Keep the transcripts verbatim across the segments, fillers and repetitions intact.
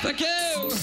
Thank you.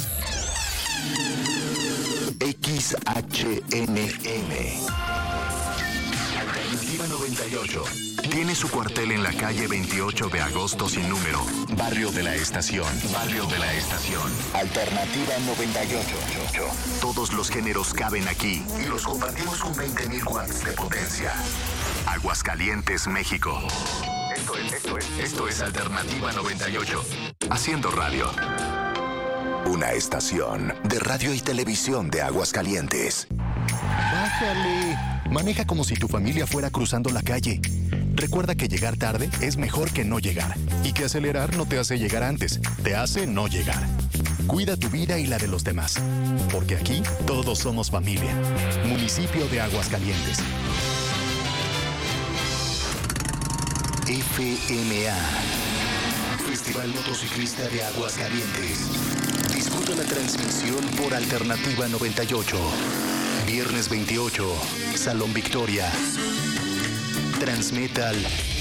X H N M Alternativa noventa y ocho. Tiene su cuartel en la calle veintiocho de agosto sin número. Barrio de la Estación. Barrio de la Estación. Alternativa noventa y ocho. Todos los géneros caben aquí y los compartimos con veinte mil watts de potencia. Aguascalientes, México. Esto es, esto es, esto es Alternativa noventa y ocho. Haciendo radio. Una estación de radio y televisión de Aguascalientes. Bájale. Maneja como si tu familia fuera cruzando la calle. Recuerda que llegar tarde es mejor que no llegar. Y que acelerar no te hace llegar antes, te hace no llegar. Cuida tu vida y la de los demás. Porque aquí todos somos familia. Municipio de Aguascalientes. F M A. Festival Motociclista de Aguascalientes. Disfruta la transmisión por Alternativa noventa y ocho. Viernes veintiocho, Salón Victoria. Transmetal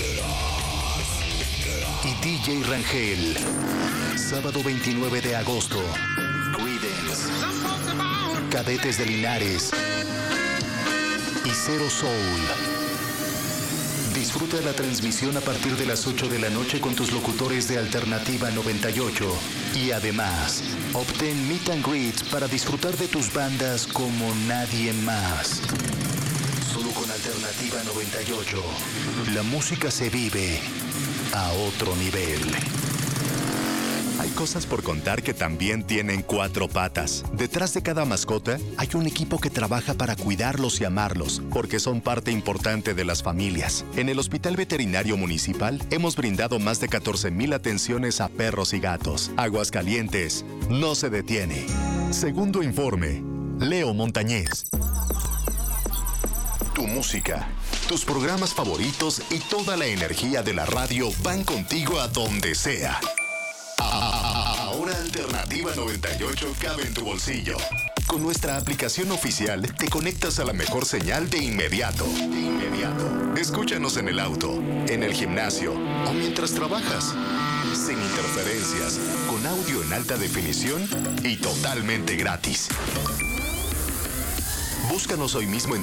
y D J Rangel. Sábado veintinueve de agosto. Creedence, Cadetes de Linares y Zero Soul. Disfruta la transmisión a partir de las ocho de la noche con tus locutores de Alternativa noventa y ocho. Y además, obtén meet and greets para disfrutar de tus bandas como nadie más. Solo con Alternativa noventa y ocho, la música se vive a otro nivel. Hay cosas por contar que también tienen cuatro patas. Detrás de cada mascota hay un equipo que trabaja para cuidarlos y amarlos, porque son parte importante de las familias. En el Hospital Veterinario Municipal hemos brindado más de catorce mil atenciones a perros y gatos. Aguascalientes no se detiene. Segundo informe, Leo Montañez. Tu música, tus programas favoritos y toda la energía de la radio van contigo a donde sea. Ahora Alternativa noventa y ocho cabe en tu bolsillo. Con nuestra aplicación oficial te conectas a la mejor señal de inmediato. De inmediato. Escúchanos en el auto, en el gimnasio o mientras trabajas. Sin interferencias, con audio en alta definición y totalmente gratis. Búscanos hoy mismo en